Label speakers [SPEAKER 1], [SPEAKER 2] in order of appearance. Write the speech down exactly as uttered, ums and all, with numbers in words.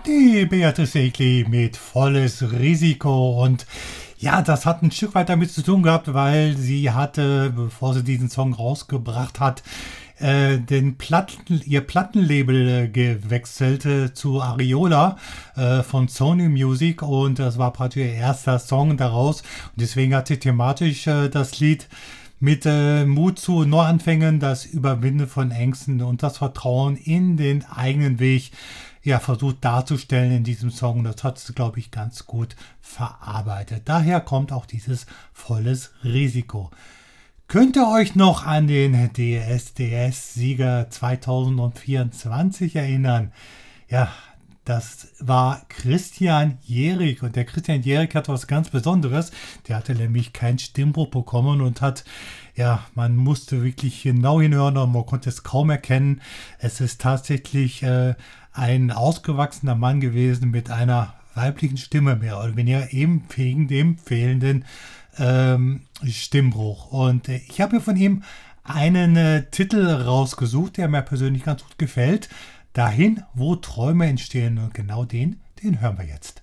[SPEAKER 1] Die Beatrice Egli mit volles Risiko. Und ja, das hat ein Stück weit damit zu tun gehabt, weil sie hatte, bevor sie diesen Song rausgebracht hat, äh, den Platten, ihr Plattenlabel äh, gewechselt äh, zu Ariola äh, von Sony Music, und das war praktisch ihr erster Song daraus. Und deswegen hat sie thematisch äh, das Lied mit äh, Mut zu Neuanfängen, das Überwinden von Ängsten und das Vertrauen in den eigenen Weg ja, versucht darzustellen in diesem Song. Das hat sie, glaube ich, ganz gut verarbeitet. Daher kommt auch dieses volles Risiko. Könnt ihr euch noch an den D S D S-Sieger zwanzig vierundzwanzig erinnern? Ja, das war Christian Jährig, und der Christian Jährig hat was ganz Besonderes. Der hatte nämlich keinen Stimmbruch bekommen und hat, ja, man musste wirklich genau hinhören und man konnte es kaum erkennen. Es ist tatsächlich äh, ein ausgewachsener Mann gewesen mit einer weiblichen Stimme, mehr oder weniger, eben wegen dem fehlenden ähm, Stimmbruch. Und äh, ich habe von ihm einen äh, Titel rausgesucht, der mir persönlich ganz gut gefällt. Dahin, wo Träume entstehen, und genau den, den hören wir jetzt.